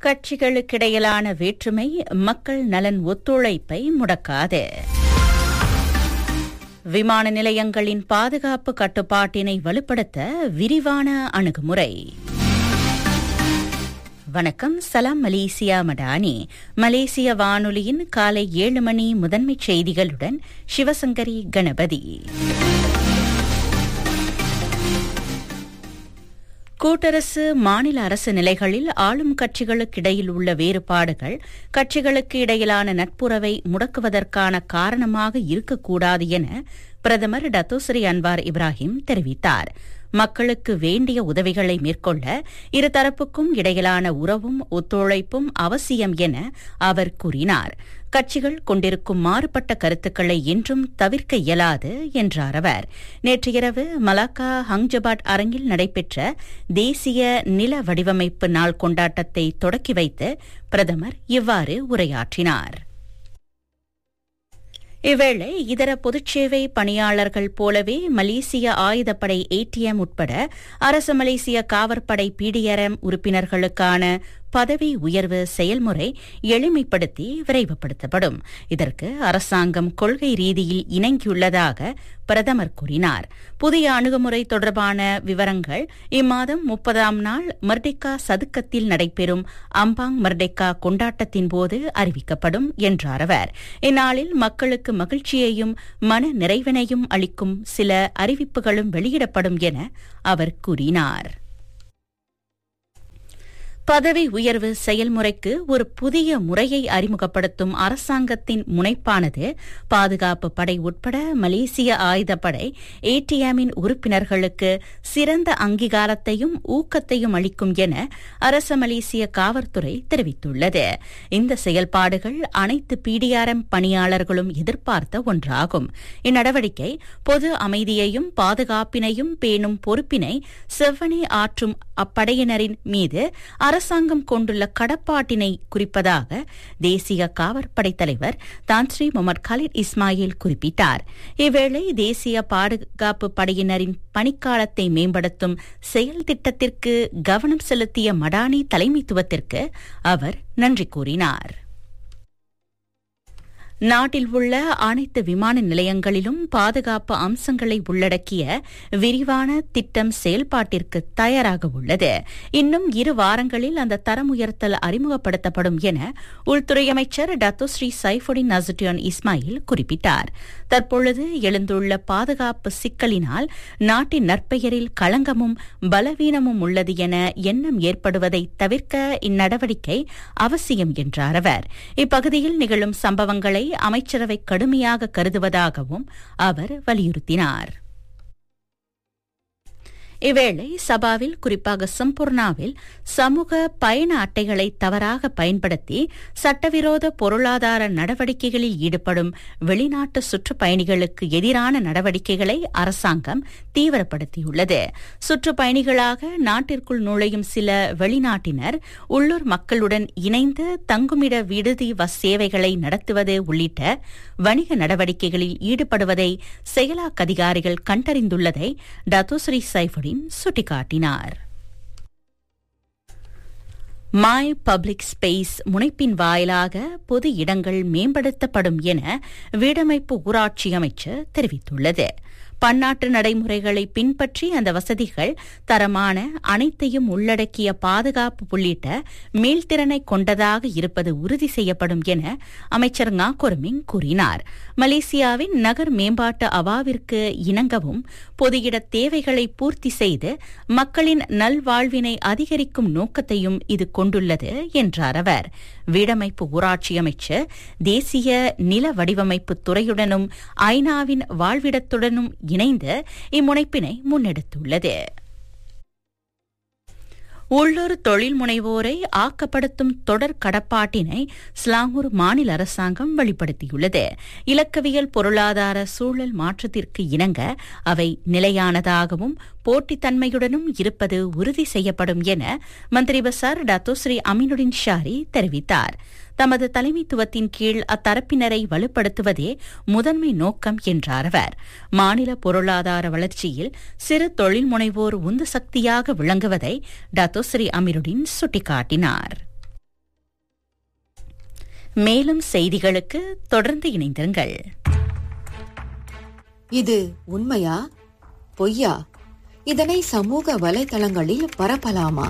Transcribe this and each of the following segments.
கட்சிகளுக்கிடையிலான வேற்றுமை மக்கள் நலன் ஒத்துழைப்பை முடக்காது. விமான நிலையங்களின் பாதுகாப்பு கட்டுப்பாட்டினை வலுப்படுத்த விரிவான அணுகுமுறை. வணக்கம், சலாம் மலேசியா மடானி. மலேசிய வானொலியின் காலை 7 மணி முதன்மைச் செய்திகளுடன் சிவசங்கரி கணபதி. கூட்டரசு மாநில அரசு நிலைகளில் ஆளும் கட்சிகளுக்கிடையில் உள்ள வேறுபாடுகள் கட்சிகளுக்கு இடையிலான நட்புறவை முடக்குவதற்கான காரணமாக இருக்கக்கூடாது என பிரதமர் டத்தோஸ்ரீ அன்வார் இப்ராஹிம் தெரிவித்தார். மக்களுக்கு வேண்டிய உதவிகளை மேற்கொள்ள இருதரப்புக்கும் இடையிலான உறவும் ஒத்துழைப்பும் அவசியம் என அவர் கூறினார். கட்சிகள் கொண்டிருக்கும் மாறுபட்ட கருத்துக்களை என்றும் தவிர்க்க இயலாது என்றார் அவர். நேற்று இரவு மலாக்கா ஹங்ஜபாட் அரங்கில் நடைபெற்ற தேசிய நில வடிவமைப்பு நாள் கொண்டாட்டத்தை தொடக்கி வைத்து பிரதமர் இவ்வாறு உரையாற்றினார். இவ்வேளை இதர பொதுச்சேவை பணியாளர்கள் போலவே மலேசிய ஆயுதப்படை ATM உட்பட அரசு மலேசிய காவற்படை PDRM உறுப்பினர்களுக்கான பதவி உயர்வு செயல்முறை எளிமைப்படுத்தி விரைவுபடுத்தப்படும். இதற்கு அரசாங்கம் கொள்கை ரீதியில் இணங்கியுள்ளதாக பிரதமர் கூறினார். புதிய அணுகுமுறை தொடர்பான விவரங்கள் இம்மாதம் 30ஆம் நாள் மர்டெக்கா சதுக்கத்தில் நடைபெறும் அம்பாங் மர்டெக்கா கொண்டாட்டத்தின் போது அறிவிக்கப்படும் என்றார் அவர். இந்நாளில் மக்களுக்கு மகிழ்ச்சியையும் மன நிறைவினையும் அளிக்கும் சில அறிவிப்புகளும் வெளியிடப்படும் என அவர் கூறினார். பதவி உயர்வு செயல்முறைக்கு ஒரு புதிய முறையை அறிமுகப்படுத்தும் அரசாங்கத்தின் முனைப்பானது பாதுகாப்பு படை உட்பட மலேசிய ஆயுதப்படை ATM-இன் உறுப்பினர்களுக்கு சிறந்த அங்கீகாரத்தையும் ஊக்கத்தையும் அளிக்கும் என அரச மலேசிய காவல்துறை தெரிவித்துள்ளது. இந்த செயல்பாடுகள் அனைத்து PDRM பணியாளர்களும் எதிர்பார்த்த ஒன்றாகும். இந்நடவடிக்கை பொது அமைதியையும் பாதுகாப்பினையும் பேணும் பொறுப்பினை செவ்வனே ஆற்றும் அப்படையினரின் மீது அரசாங்கம் கொண்டுள்ள கடப்பாட்டினை குறிப்பதாக தேசிய காவற்படை தலைவர் தான்ஸ்ரீ முகமது காலித் இஸ்மாயில் குறிப்பிட்டார். இவ்வேளை தேசிய பாதுகாப்பு படையினரின் பணிக்காலத்தை மேம்படுத்தும் செயல் திட்டத்திற்கு கவனம் செலுத்திய மடானி தலைமைத்துவத்திற்கு அவர் நன்றி கூறினார். நாட்டில் உள்ள அனைத்து விமான நிலையங்களிலும் பாதுகாப்பு அம்சங்களை உள்ளடக்கிய விரிவான திட்டம் செயல்பாட்டிற்கு தயாராக உள்ளது. இன்னும் 2 வாரங்களில் அந்த தரம் உயர்த்தல் அறிமுகப்படுத்தப்படும் என உள்துறை அமைச்சர் டத்தோஸ்ரீ சைஃபுடின் நசுட்டியான் இஸ்மாயில் குறிப்பிட்டார். தற்பொழுது எழுந்துள்ள பாதுகாப்பு சிக்கலினால் நாட்டின் நற்பெயரில் களங்கமும் பலவீனமும் உள்ளது என எண்ணம் ஏற்படுவதை தவிர்க்க இந்நடவடிக்கை அவசியம் என்றார் அவர். இப்பகுதியில் நிகழும் சம்பவங்களை அமைச்சரவை கடுமையாக கருதுவதாகவும் அவர் வலியுறுத்தினார். இவ்வேளை சபாவில், குறிப்பாக சம்பூர்ணாவில் சமூக பயண அட்டைகளை தவறாக பயன்படுத்தி சட்டவிரோத பொருளாதார நடவடிக்கைகளில் ஈடுபடும் வெளிநாட்டு சுற்றுப்பயணிகளுக்கு எதிரான நடவடிக்கைகளை அரசாங்கம் தீவிரப்படுத்தியுள்ளது. சுற்றுப்பயணிகளாக நாட்டிற்குள் நுழையும் சில வெளிநாட்டினர் உள்ளூர் மக்களுடன் இணைந்து தங்குமிட விடுதி சேவைகளை நடத்துவது உள்ளிட்ட வணிக நடவடிக்கைகளில் ஈடுபடுவதை செயலாக்க அதிகாரிகள் கண்டறிந்துள்ளதை டத்தோஸ்ரீ சைஃபுடின் சுட்டிக்காட்டினார். மை பப்ளிக் ஸ்பேஸ் முனைப்பின் வாயிலாக பொது இடங்கள் மேம்படுத்தப்படும் என வீடமைப்பு ஊராட்சி அமைச்சர் தெரிவித்துள்ளது. பன்னாட்டு நடைமுறைகளை பின்பற்றி அந்த வசதிகள் தரமான அனைத்தையும் உள்ளடக்கிய பாதுகாப்பு உள்ளிட்ட மீள்திறனை கொண்டதாக இருப்பது உறுதி செய்யப்படும் என அமைச்சர் ngakorumin கூறினார். மலேசியாவின் நகர் மேம்பாட்டு அவாவிற்கு இணங்கவும் பொது இட தேவைகளை பூர்த்தி செய்து மக்களின் நல்வாழ்வினை அதிகரிக்கும் நோக்கத்தையும் இது கொண்டுள்ளது என்றார் அவர். வீடமைப்பு ஊராட்சி அமைச்சர் தேசிய நில வடிவமைப்பு துறையுடனும் ஐநாவின் வாழ்விடத்துடனும் இணைந்து இம்முனைப்பினை முன்னெடுத்துள்ளது. உள்ளூர் தொழில் முனைவோரை ஆக்கப்படுத்தும் தொடர் கடப்பாட்டினை ஸ்லாங்கூர் மாநில அரசாங்கம் வெளிப்படுத்தியுள்ளது. இலக்கவியல் பொருளாதார சூழல் மாற்றத்திற்கு இணங்க அவை நிலையானதாகவும் போட்டித்தன்மையுடனும் இருப்பது உறுதி செய்யப்படும் என மந்திரி பசார் டத்தோஸ்ரீ அமீனுடின் ஷாரி தெரிவித்தார். தமது தலைமைத்துவத்தின் கீழ் அத்தரப்பினரை வலுப்படுத்துவதே முதன்மை நோக்கம் என்றார் அவர். மாநில பொருளாதார வளர்ச்சியில் சிறு தொழில் முனைவோர் உந்து சக்தியாக விளங்குவதை டத்தோஸ்ரீ அமீருடின் சுட்டிக்காட்டினார். மேலும் செய்திகளுக்கு தொடர்ந்து இணைந்திருங்கள். இது உண்மையா பொய்யா? இதனை சமூக வலைதளங்களில் பரப்பலாமா?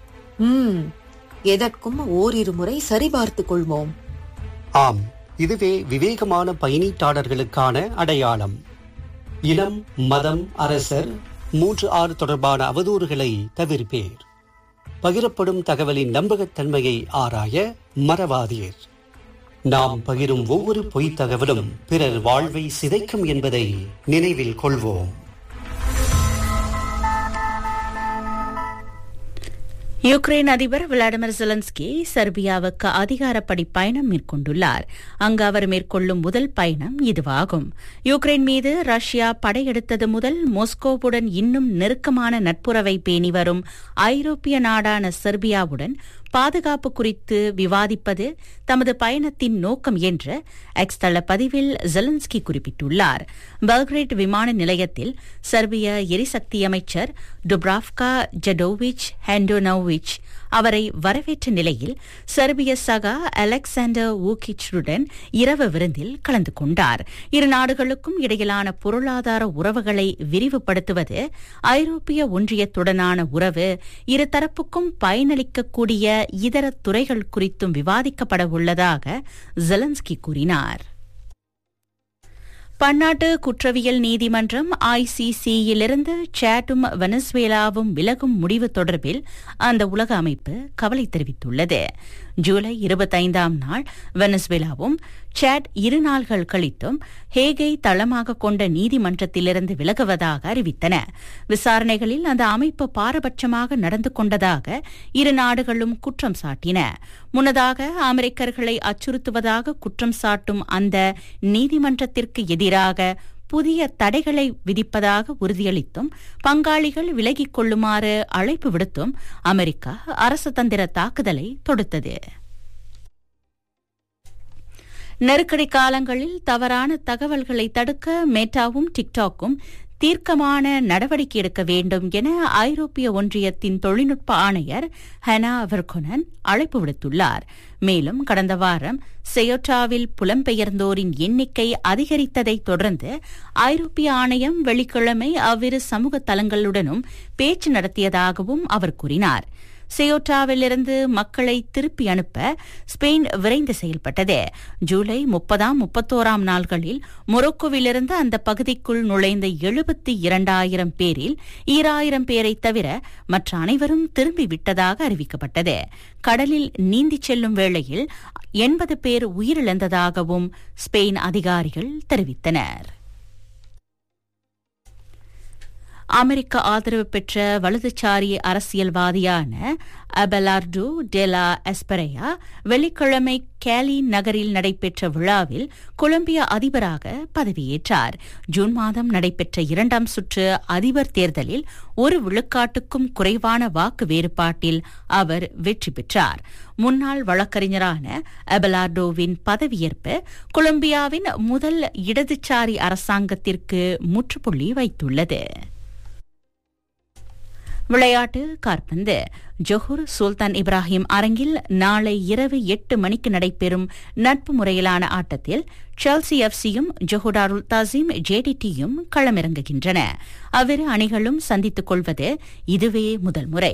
எதற்கும் ஓரிரு முறை சரிபார்த்துக் கொள்வோம். ஆம், இதுவே விவேகமான பயணீட்டாளர்களுக்கான அடையாளம். இனம், மதம், அரசர் 3-6 தொடர்பான அவதூறுகளை தவிர்ப்பேர். பகிரப்படும் தகவலின் நம்பகத்தன்மையை ஆராய மறவாதீர். நாம் பகிரும் ஒவ்வொரு பொய்த் தகவலும் பிறர் வாழ்வை சிதைக்கும் என்பதை நினைவில் கொள்வோம். யுக்ரைன் அதிபர் விளாடிமிர் ஜெலன்ஸ்கி செர்பியாவுக்கு அதிகாரப்படி பயணம் மேற்கொண்டுள்ளார். அங்கு அவர் மேற்கொள்ளும் முதல் பயணம் இதுவாகும். யுக்ரைன் மீது ரஷ்யா படையெடுத்தது முதல் மாஸ்கோவுடன் இன்னும் நெருக்கமான நட்புறவை பேணி வரும் ஐரோப்பிய நாடான செர்பியாவுடன் பாதுகாப்பு குறித்து விவாதிப்பது தமது பயணத்தின் நோக்கம் என்று எக்ஸ் தள பதிவில் ஜெலன்ஸ்கி குறிப்பிட்டுள்ளார். பெல்கிரேட் விமான நிலையத்தில் செர்பிய எரிசக்தி அமைச்சர் டுப்ராவ்கா ஜடோவிச் ஹெண்டோனோவிச் அவரை வரவேற்ற நிலையில் செர்பிய சகா அலெக்சாண்டர் வூகிச்சுடன் இரவு விருந்தில் கலந்து கொண்டார். இரு நாடுகளுக்கும் இடையிலான பொருளாதார உறவுகளை விரிவுபடுத்துவது, ஐரோப்பிய ஒன்றியத்துடனான உறவு, இருதரப்புக்கும் பயனளிக்கக்கூடிய இதர துறைகள் குறித்தும் விவாதிக்கப்பட உள்ளதாக ஜெலன்ஸ்கி கூறினார். பன்னாட்டு குற்றவியல் நீதிமன்றம் ICC-யிலிருந்து சாடும் வெனசுவேலாவும் விலகும் முடிவு தொடர்பில் அந்த உலக அமைப்பு கவலை தெரிவித்துள்ளது. ஜூலை 25ஆம் நாள் வெனசுவேலாவும் சாட் 2 நாள்கள் கழித்தும் ஹேகை தளமாக கொண்ட நீதிமன்றத்திலிருந்து விலகுவதாக அறிவித்தன. விசாரணைகளில் அந்த அமைப்பு பாரபட்சமாக நடந்து கொண்டதாக இரு நாடுகளும் குற்றம் சாட்டின. முன்னதாக அமெரிக்கர்களை அச்சுறுத்துவதாக குற்றம் சாட்டும் அந்த நீதிமன்றத்திற்கு எதிராக புதிய தடைகளை விதிப்பதாக உறுதியளித்தும் பங்காளிகள் விலகிக் கொள்ளுமாறு அழைப்பு விடுத்தும் அமெரிக்கா அரசுதந்திர தாக்குதலை தொடுத்தது. நெருக்கடி காலங்களில் தவறான தகவல்களை தடுக்க மெட்டாவும் டிக்டாக்கும் தீர்க்கமான நடவடிக்கை எடுக்க வேண்டும் என ஐரோப்பிய ஒன்றியத்தின் தொழில்நுட்ப ஆணையர் ஹனா வெர்கோனன் அழைப்பு விடுத்துள்ளார். மேலும் கடந்த வாரம் செயோட்டாவில் புலம்பெயர்ந்தோரின் எண்ணிக்கை அதிகரித்ததை தொடர்ந்து ஐரோப்பிய ஆணையம் வெள்ளிக்கிழமை அவ்விரு சமூக தளங்களுடனும் பேச்சு நடத்தியதாகவும் அவர் கூறினார். செயோட்டாவிலிருந்து மக்களை திருப்பி அனுப்ப ஸ்பெயின் விரைந்து செயல்பட்டது. ஜூலை 30-31ஆம் நாள்களில் மொரோக்கோவிலிருந்து அந்த பகுதிக்குள் நுழைந்த 72,000 பேரில் 2,000 பேரை தவிர மற்ற அனைவரும் திரும்பிவிட்டதாக அறிவிக்கப்பட்டது. கடலில் நீந்திச் செல்லும் வேளையில் 80 பேர் உயிரிழந்ததாகவும் ஸ்பெயின் அதிகாரிகள் தெரிவித்தனர். அமெரிக்க ஆதரவு பெற்ற வலதுசாரி அரசியல்வாதியான அபெலார்டோ டெலா எஸ்பெரையா வெள்ளிக்கிழமை கேலி நகரில் நடைபெற்ற விழாவில் கொலம்பியா அதிபராக பதவியேற்றார். ஜூன் மாதம் நடைபெற்ற 2ஆம் சுற்று அதிபர் தேர்தலில் 1 விழுக்காட்டுக்கும் குறைவான வாக்கு வேறுபாட்டில் அவர் வெற்றி பெற்றார். முன்னாள் வழக்கறிஞரான அபெலார்டோவின் பதவியேற்பு கொலம்பியாவின் முதல் இடதுசாரி அரசாங்கத்திற்கு முற்றுப்புள்ளி வைத்துள்ளது. விளையாட்டு காற்பந்து. ஜொஹூர் சுல்தான் இப்ராஹிம் அரங்கில் நாளை இரவு 8 மணிக்கு நடைபெறும் நட்பு முறையிலான ஆட்டத்தில் செல்சி எஃப்சியும் ஜொஹூடாருல் தாசிம் JDT-யும் களமிறங்குகின்றன. அவ்விரு அணிகளும் சந்தித்துக் கொள்வது இதுவே முதல் முறை.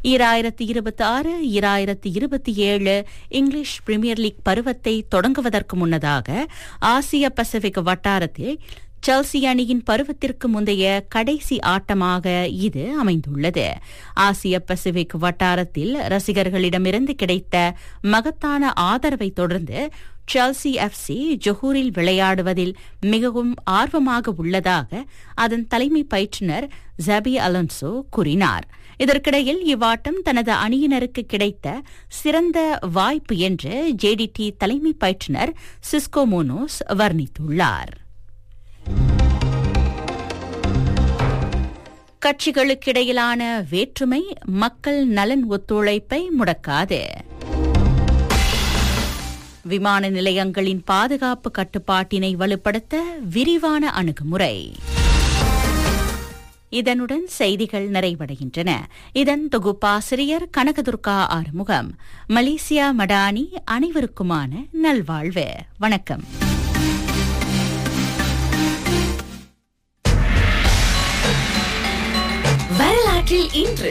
2026-2027 இங்கிலீஷ் பிரீமியர் லீக் பருவத்தை தொடங்குவதற்கு முன்னதாக ஆசிய பசிபிக் வட்டாரத்தில் செல்சி அணியின் பருவத்திற்கு முந்தைய கடைசி ஆட்டமாக இது அமைந்துள்ளது. ஆசிய பசிபிக் வட்டாரத்தில் ரசிகர்களிடமிருந்து கிடைத்த மகத்தான ஆதரவை தொடர்ந்து செல்சி எஃப்சி ஜொஹூரில் விளையாடுவதில் மிகவும் ஆர்வமாக உள்ளதாக அதன் தலைமை பயிற்றுநர் ஜபி அலோன்சோ கூறினார். இதற்கிடையில் இவ்வாட்டம் தனது அணியினருக்கு கிடைத்த சிறந்த வாய்ப்பு என்று JDT தலைமை பயிற்றுநர் சிஸ்கோ மோனோஸ் வர்ணித்துள்ளார். கட்சிகளுக்கிடையிலான வேற்றுமை மக்கள் நலன் ஒத்துழைப்பை முடக்காது. விமான நிலையங்களின் பாதுகாப்பு கட்டுப்பாட்டினை வலுப்படுத்த விரிவான அணுகுமுறை. இதனுடன் செய்திகள் நிறைவடைகின்றன. இதன் தொகுப்பாசிரியர் கனகதுர்கா ஆறுமுகம். மலேசியா மடானி அனைவருக்குமான நல்வாழ்வு. வணக்கம். வரலாற்றில் இன்று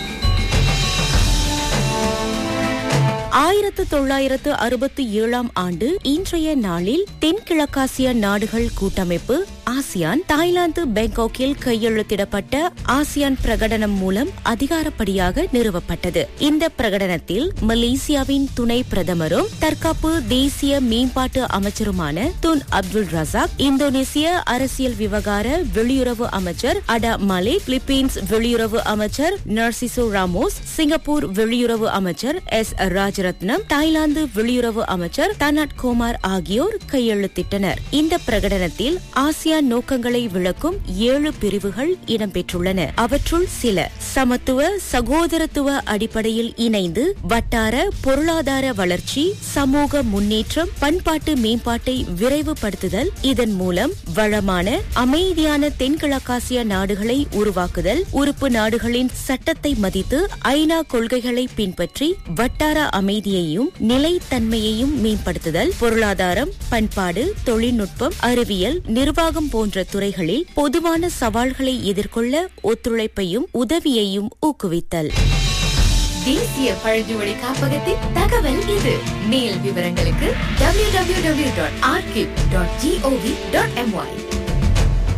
1967 ஆண்டு இன்றைய நாளில் தென்கிழக்காசிய நாடுகள் கூட்டமைப்பு ஆசியான் தாய்லாந்து பேங்காக்கில் கையெழுத்திடப்பட்ட ஆசியான் பிரகடனம் மூலம் அதிகாரப்படியாக நிறுவப்பட்டது. இந்த பிரகடனத்தில் மலேசியாவின் துணை பிரதமரும் தற்காப்பு தேசிய மேம்பாட்டு அமைச்சருமான துன் அப்துல் ரசாக், இந்தோனேசிய அரசியல் விவகார வெளியுறவு அமைச்சர் அடா மலிக், பிலிப்பீன்ஸ் வெளியுறவு அமைச்சர் நர்சிசோ ராமோஸ், சிங்கப்பூர் வெளியுறவு அமைச்சர் எஸ் ராஜரத்னம், தாய்லாந்து வெளியுறவு அமைச்சர் தனாட் கோமார் ஆகியோர் கையெழுத்திட்டனர். இந்த பிரகடனத்தில் ஆசியான் நோக்கங்களை விளக்கும் 7 பிரிவுகள் இடம்பெற்றுள்ளன. அவற்றுள் சில சமத்துவ சகோதரத்துவ அடிப்படையில் இணைந்து வட்டார பொருளாதார வளர்ச்சி, சமூக முன்னேற்றம், பண்பாட்டு மேம்பாட்டை விரைவுபடுத்துதல், இதன் மூலம் வளமான அமைதியான தென்கிழக்காசிய நாடுகளை உருவாக்குதல், உறுப்பு நாடுகளின் சட்டத்தை மதித்து ஐநா கொள்கைகளை பின்பற்றி வட்டார அமைதியையும் நிலைத்தன்மையையும் மேம்படுத்துதல், பொருளாதாரம், பண்பாடு, தொழில்நுட்பம், அறிவியல், நிர்வாகம் போன்ற துறைகளில் பொதுவான சவால்களை எதிர்கொள்ள ஒத்துழைப்பையும் உதவியையும் ஊக்குவித்தல். தேசிய பழங்குடி காப்பகத்தின் தகவல் இது. மேல் விவரங்களுக்கு www.archive.gov.my